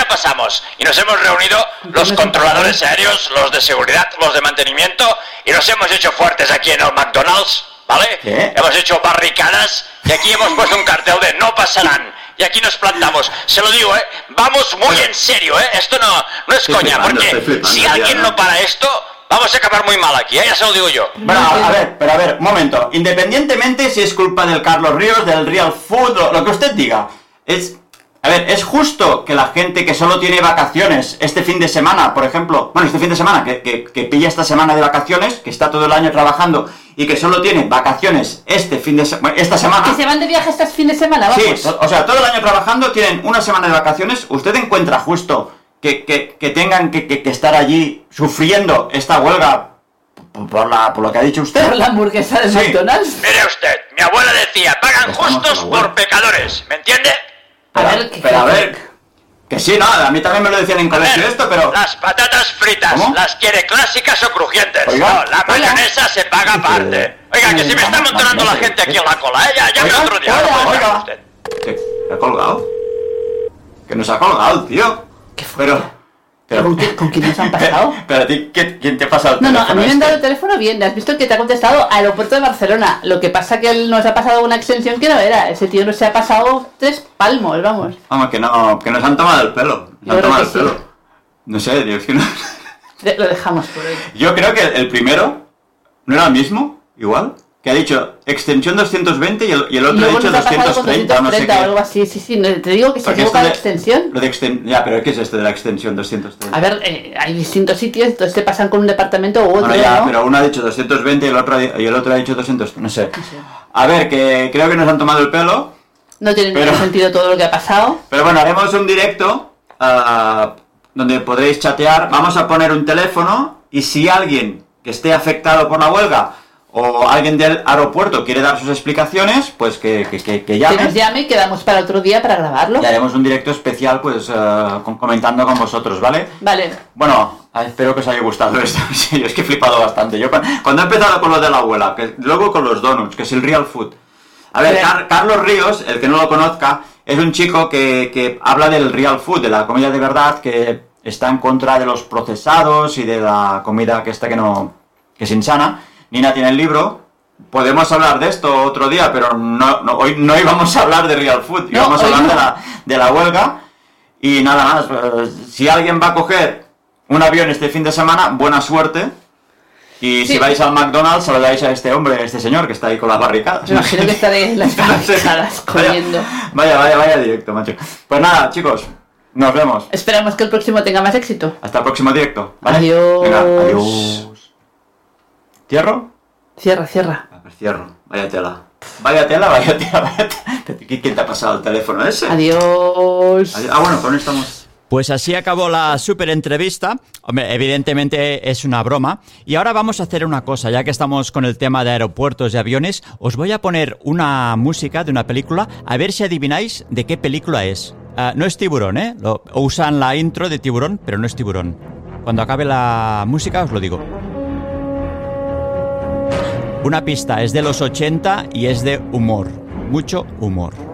ya pasamos y nos hemos reunido los controladores aéreos, los de seguridad, los de mantenimiento y nos hemos hecho fuertes aquí en el McDonald's, ¿vale? ¿Qué? Hemos hecho barricadas y aquí hemos puesto un cartel de no pasarán. Y aquí nos plantamos, se lo digo, vamos muy en serio, esto no es coña, porque si alguien no para esto, vamos a acabar muy mal aquí, ya se lo digo yo. Bueno, a ver, un momento, independientemente si es culpa del Carlos Ríos, del Real Food, lo que usted diga, es justo que la gente que solo tiene vacaciones este fin de semana, por ejemplo, este fin de semana, que pilla esta semana de vacaciones, que está todo el año trabajando y que solo tiene vacaciones esta semana. ¿Que se van de viaje este fin de semana? Vamos. Sí, o sea, todo el año trabajando, tienen una semana de vacaciones. ¿Usted encuentra justo que tengan que estar allí sufriendo esta huelga por lo que ha dicho usted? Por la hamburguesa de McDonald's. Mire usted, mi abuela decía, pagan justos por pecadores, ¿me entiende? A ver, que sí, nada, a mí también me lo decían en colegio esto, pero... Las patatas fritas, ¿cómo? ¿Las quiere clásicas o crujientes? Oiga, no, la mayonesa se paga aparte. Oiga, que si me está amontonando la gente aquí en la cola, ya me otro día. Oiga. ¿Qué? ¿Se ha colgado? Que nos ha colgado, tío. ¿Qué fue? Pero ¿Con quién nos han pasado? Pero a ti, ¿quién te ha pasado el No, teléfono? a mí me han dado el teléfono bien. Has visto que te ha contestado Aeropuerto de Barcelona. Lo que pasa que él nos ha pasado una extensión que no era. Ese tío nos ha pasado 3 palmos, vamos. Vamos, que nos han tomado el pelo. No sé, tío, es que no... Lo dejamos por hoy. Yo creo que el primero no era el mismo, igual, que ha dicho extensión 220 y el otro ha dicho 230, no sé qué. O algo así, sí, te digo que se equivoca la extensión. Ya, pero ¿qué es esto de la extensión 230? A ver, hay distintos sitios, entonces te pasan con un departamento u otro, Bueno, ya, ¿no? pero uno ha dicho 220 y el otro ha dicho 200, no sé. A ver, que creo que nos han tomado el pelo. No tiene ningún sentido todo lo que ha pasado. Pero bueno, haremos un directo donde podréis chatear. Vamos a poner un teléfono y si alguien que esté afectado por la huelga o alguien del aeropuerto quiere dar sus explicaciones, pues que llame. Que nos llame y quedamos para otro día para grabarlo. Y haremos un directo especial, pues, comentando con vosotros, ¿vale? Vale. Bueno, espero que os haya gustado esto. Sí, es que he flipado bastante. Yo cuando he empezado con lo de la abuela, luego con los donuts, que es el Real Food. A ver, Carlos Ríos, el que no lo conozca, es un chico que habla del Real Food, de la comida de verdad, que está en contra de los procesados y de la comida que es insana. Nina tiene el libro. Podemos hablar de esto otro día, pero hoy no íbamos a hablar de Real Food, íbamos a hablar de la huelga. Y nada más, si alguien va a coger un avión este fin de semana, buena suerte. Y si vais al McDonald's, saludáis a este hombre, a este señor que está ahí con las barricadas. Me imagino que estaré en las barricadas comiendo. Vaya directo, macho. Pues nada, chicos, nos vemos. Esperamos que el próximo tenga más éxito. Hasta el próximo directo, ¿vale? Adiós. Venga, adiós. ¿Cierro? Cierra. A ver, cierro. Vaya tela. ¿Quién te ha pasado el teléfono ese? Adiós. Bueno, con esto estamos... Pues así acabó la super entrevista. Hombre, evidentemente es una broma. Y ahora vamos a hacer una cosa, ya que estamos con el tema de aeropuertos y aviones, os voy a poner una música de una película, a ver si adivináis de qué película es. No es Tiburón, ¿eh? Usan la intro de Tiburón, pero no es Tiburón. Cuando acabe la música os lo digo. Una pista, es de los 80 y es de humor. Mucho humor.